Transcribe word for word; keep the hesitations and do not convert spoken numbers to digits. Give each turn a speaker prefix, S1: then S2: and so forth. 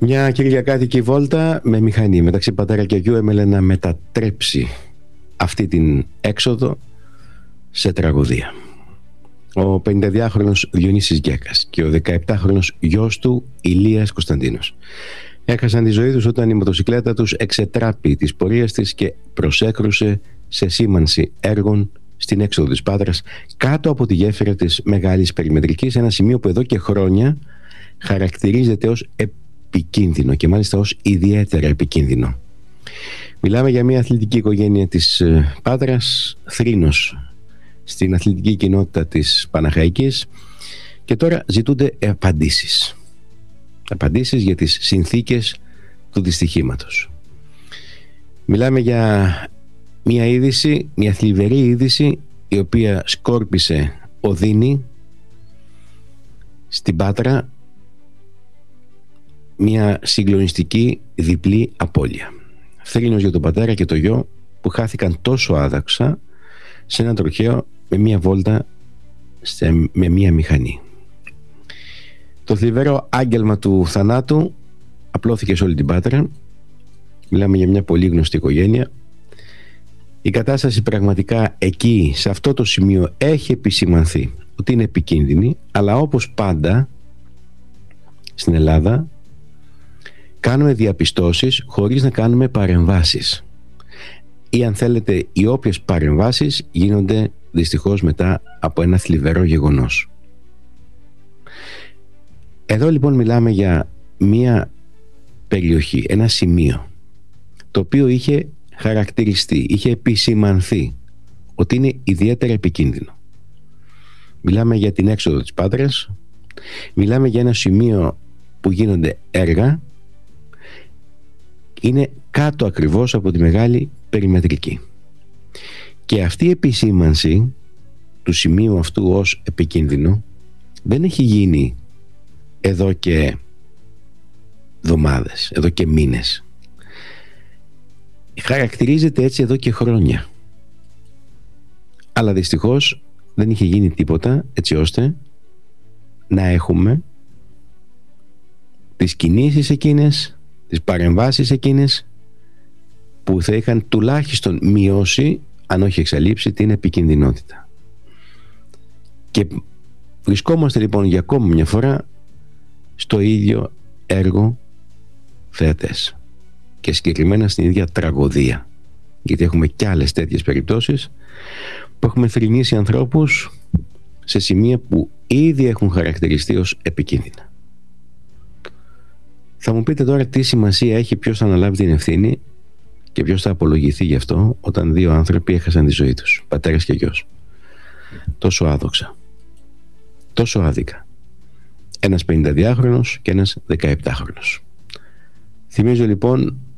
S1: Μια κυριακάτικη βόλτα με μηχανή μεταξύ πατέρα και γιου έμελε να μετατρέψει αυτή την έξοδο σε τραγωδία. Ο πενηνταδυάχρονος Διονύσης Γκέκας και ο δεκαεπτάχρονος γιος του Ηλίας Κωνσταντίνος έχασαν τη ζωή τους όταν η μοτοσικλέτα τους εξετράπη της πορείας της και προσέκρουσε σε σήμανση έργων στην έξοδο της Πάτρας, κάτω από τη γέφυρα της Μεγάλης Περιμετρικής, ένα σημείο που εδώ και χρόνια χαρακτηρίζεται ως επικίνδυνο και μάλιστα ως ιδιαίτερα επικίνδυνο. Μιλάμε για μια αθλητική οικογένεια της Πάτρας, θρήνος στην αθλητική κοινότητα της Παναχαϊκής, και τώρα ζητούνται απαντήσεις. Απαντήσεις για τις συνθήκες του δυστυχήματος. Μιλάμε για μια είδηση, μια θλιβερή είδηση, η οποία σκόρπισε οδύνη στην Πάτρα, μια συγκλονιστική διπλή απώλεια. Θρήνος για τον πατέρα και το γιο που χάθηκαν τόσο άδαξα σε ένα τροχαίο με μια βόλτα σε, με μια μηχανή. Το θλιβερό άγγελμα του θανάτου απλώθηκε σε όλη την Πάτρα. Μιλάμε για μια πολύ γνωστή οικογένεια. Η κατάσταση πραγματικά εκεί, σε αυτό το σημείο, έχει επισημανθεί ότι είναι επικίνδυνη, αλλά όπως πάντα στην Ελλάδα κάνουμε διαπιστώσεις χωρίς να κάνουμε παρεμβάσεις, ή αν θέλετε οι όποιες παρεμβάσεις γίνονται δυστυχώς μετά από ένα θλιβερό γεγονός. Εδώ λοιπόν μιλάμε για μια περιοχή, ένα σημείο το οποίο είχε χαρακτηριστεί, είχε επισημανθεί ότι είναι ιδιαίτερα επικίνδυνο. Μιλάμε για την έξοδο της Πάτρας, μιλάμε για ένα σημείο που γίνονται έργα, είναι κάτω ακριβώς από τη Μεγάλη Περιμετρική, και αυτή η επισήμανση του σημείου αυτού ως επικίνδυνο δεν έχει γίνει εδώ και εβδομάδες, εδώ και μήνες. Χαρακτηρίζεται έτσι εδώ και χρόνια, αλλά δυστυχώς δεν είχε γίνει τίποτα έτσι ώστε να έχουμε τις κινήσεις εκείνες, τις παρεμβάσεις εκείνες που θα είχαν τουλάχιστον μειώσει, αν όχι εξαλείψει, την επικινδυνότητα. Και βρισκόμαστε λοιπόν για ακόμα μια φορά στο ίδιο έργο θεατές, και συγκεκριμένα στην ίδια τραγωδία, γιατί έχουμε κι άλλες τέτοιες περιπτώσεις που έχουμε θρηνήσει ανθρώπους σε σημεία που ήδη έχουν χαρακτηριστεί ως επικίνδυνα. Θα μου πείτε τώρα τι σημασία έχει ποιος θα αναλάβει την ευθύνη και ποιος θα απολογηθεί γι' αυτό όταν δύο άνθρωποι έχασαν τη ζωή τους, πατέρας και γιος, τόσο άδοξα, τόσο άδικα, ένας πενηνταδυάχρονος και ένας δεκαεπτάχρονος. Θυμίζω λοιπόν